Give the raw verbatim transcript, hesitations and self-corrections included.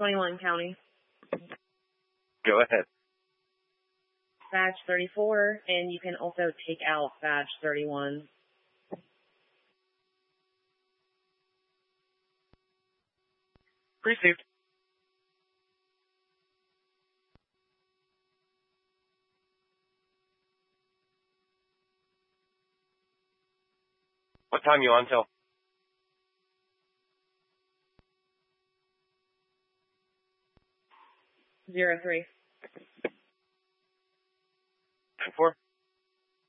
twenty-one County. Go ahead. Badge thirty-four, and you can also take out badge thirty-one. Received. What time you on till? Zero three.